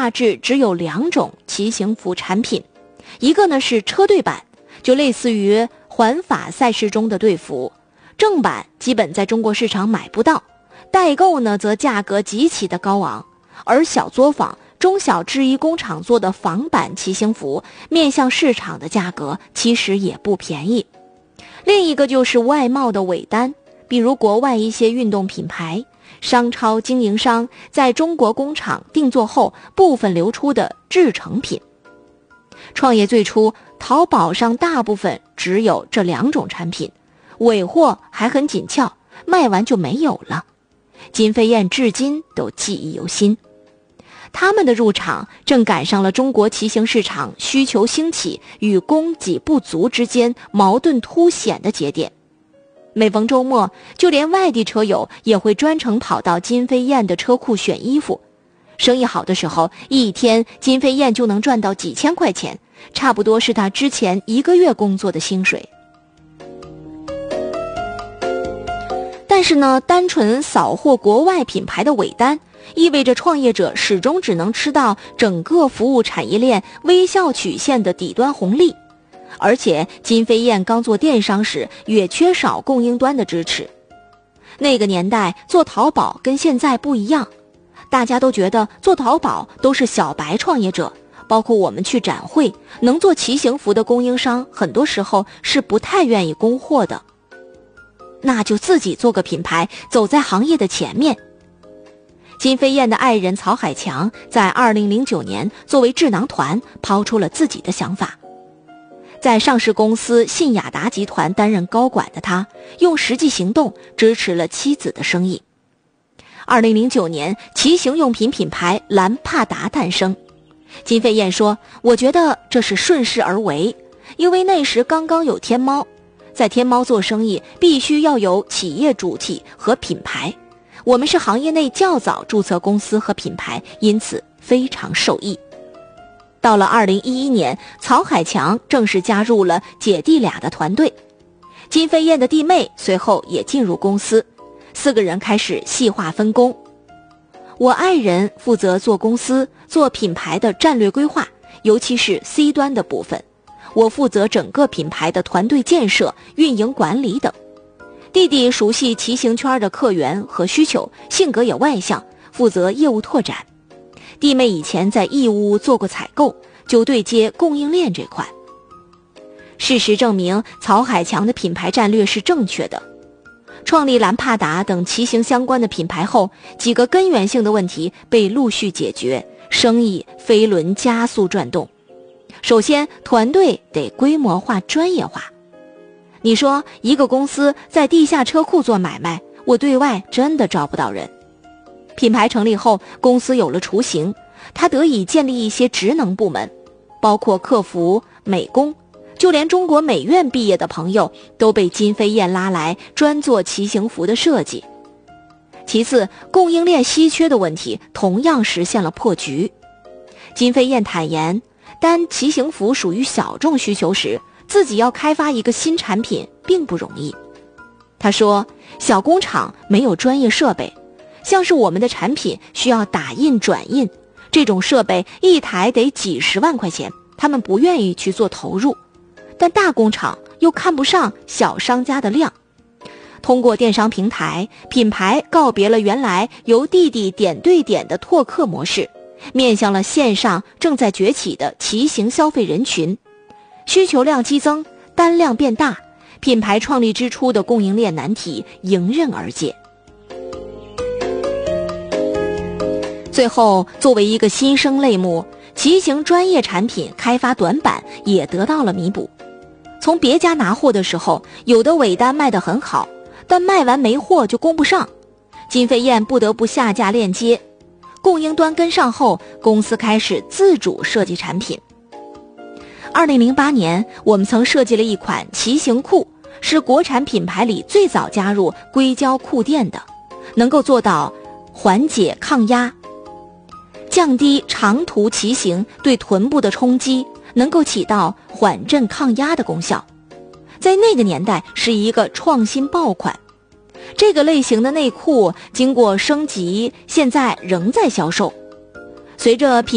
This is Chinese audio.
大致只有2种骑行服产品，一个呢是车队版，就类似于环法赛事中的队服，正版基本在中国市场买不到，代购呢则价格极其的高昂，而小作坊、中小制衣工厂做的仿版骑行服，面向市场的价格其实也不便宜。另一个就是外贸的尾单，比如国外一些运动品牌，商超经营商在中国工厂定做后部分流出的制成品。创业最初，淘宝上大部分只有这2种产品，尾货还很紧俏，卖完就没有了。金飞燕至今都记忆犹新。他们的入场正赶上了中国骑行市场需求兴起与供给不足之间矛盾凸显的节点。每逢周末，就连外地车友也会专程跑到金飞燕的车库选衣服。生意好的时候，一天金飞燕就能赚到几千块钱，差不多是他之前1个月工作的薪水。但是呢，单纯扫货国外品牌的尾单，意味着创业者始终只能吃到整个服务产业链微笑曲线的底端红利。而且金飞燕刚做电商时也缺少供应端的支持。那个年代做淘宝跟现在不一样，大家都觉得做淘宝都是小白创业者，包括我们去展会，能做骑行服的供应商很多时候是不太愿意供货的。那就自己做个品牌，走在行业的前面。金飞燕的爱人曹海强在2009年作为智囊团抛出了自己的想法。在上市公司信雅达集团担任高管的他，用实际行动支持了妻子的生意。2009年，骑行用品品牌兰帕达诞生。金飞燕说，我觉得这是顺势而为，因为那时刚刚有天猫，在天猫做生意必须要有企业主体和品牌，我们是行业内较早注册公司和品牌，因此非常受益。到了2011年，曹海强正式加入了姐弟俩的团队，金飞燕的弟妹随后也进入公司，4个人开始细化分工。我爱人负责做公司、做品牌的战略规划，尤其是 C 端的部分，我负责整个品牌的团队建设、运营管理等。弟弟熟悉骑行圈的客源和需求，性格也外向，负责业务拓展。弟妹以前在义乌做过采购，就对接供应链这块。事实证明，曹海强的品牌战略是正确的。创立兰帕达等骑行相关的品牌后，几个根源性的问题被陆续解决，生意飞轮加速转动。首先，团队得规模化、专业化。你说一个公司在地下车库做买卖，我对外真的招不到人。品牌成立后，公司有了雏形，他得以建立一些职能部门，包括客服、美工，就连中国美院毕业的朋友都被金飞燕拉来专做骑行服的设计。其次，供应链稀缺的问题同样实现了破局。金飞燕坦言，当骑行服属于小众需求时，自己要开发一个新产品并不容易。他说，小工厂没有专业设备，像是我们的产品需要打印转印，这种设备一台得几十万块钱，他们不愿意去做投入，但大工厂又看不上小商家的量。通过电商平台，品牌告别了原来由弟弟点对点的拓客模式，面向了线上正在崛起的骑行消费人群，需求量激增，单量变大，品牌创立之初的供应链难题迎刃而解。最后，作为一个新生类目，骑行专业产品开发短板也得到了弥补。从别家拿货的时候，有的尾单卖得很好，但卖完没货就供不上，金飞燕不得不下架链接。供应端跟上后，公司开始自主设计产品。2008年，我们曾设计了一款骑行裤，是国产品牌里最早加入硅胶裤垫的，能够做到缓解抗压，降低长途骑行对臀部的冲击，能够起到缓震抗压的功效。在那个年代是一个创新爆款。这个类型的内裤经过升级，现在仍在销售。随着